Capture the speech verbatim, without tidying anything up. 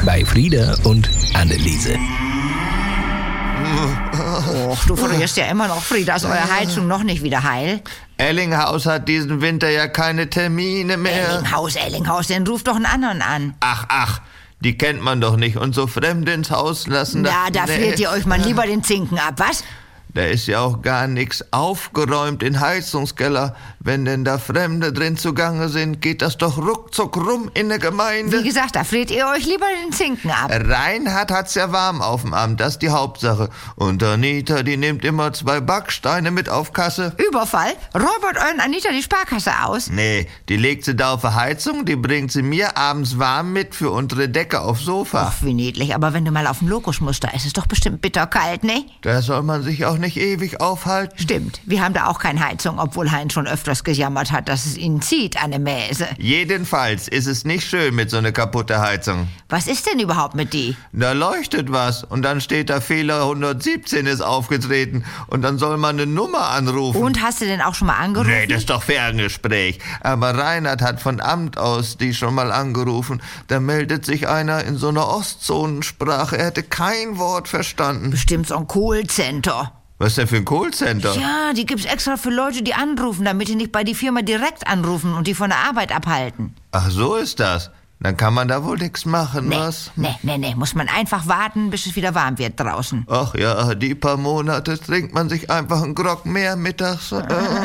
bei Frieda und Anneliese. Och, du frierst ja immer noch, Frieda. Ist eure Heizung noch nicht wieder heil? Ellinghaus hat diesen Winter ja keine Termine mehr. Ellinghaus, Ellinghaus, dann ruf doch einen anderen an. Ach, ach, die kennt man doch nicht. Und so Fremde ins Haus lassen. Ja, da nee. friert ihr euch mal lieber den Zinken ab, was? Da ist ja auch gar nichts aufgeräumt in Heizungskeller. Wenn denn da Fremde drin zugange sind, geht das doch ruckzuck rum in der Gemeinde. Wie gesagt, da friert ihr euch lieber den Zinken ab. Reinhard hat's ja warm auf dem Amt, das ist die Hauptsache. Und Anita, die nimmt immer zwei Backsteine mit auf Kasse. Überfall? Räubert euren Anita die Sparkasse aus? Nee, die legt sie da auf die Heizung, die bringt sie mir abends warm mit für unsere Decke aufs Sofa. Ach, wie niedlich. Aber wenn du mal auf dem Lokus musst, da ist es doch bestimmt bitterkalt, ne? Da soll man sich auch nicht ewig aufhalten. Stimmt, wir haben da auch keine Heizung, obwohl Heinz schon öfters gejammert hat, dass es ihn zieht an der Mäse. Jedenfalls ist es nicht schön mit so einer kaputten Heizung. Was ist denn überhaupt mit die? Da leuchtet was und dann steht da Fehler hundertsiebzehn ist aufgetreten und dann soll man eine Nummer anrufen. Und hast du denn auch schon mal angerufen? Nee, das ist doch Ferngespräch. Aber Reinhard hat von Amt aus die schon mal angerufen. Da meldet sich einer in so einer Ostzonensprache. Er hätte kein Wort verstanden. Bestimmt so ein Callcenter. Was ist denn für ein Callcenter? Ja, die gibt's extra für Leute, die anrufen, damit die nicht bei die Firma direkt anrufen und die von der Arbeit abhalten. Ach, so ist das. Dann kann man da wohl nichts machen, nee, was? Nee, nee, nee, muss man einfach warten, bis es wieder warm wird draußen. Ach ja, die paar Monate trinkt man sich einfach einen Grog mehr mittags. Äh.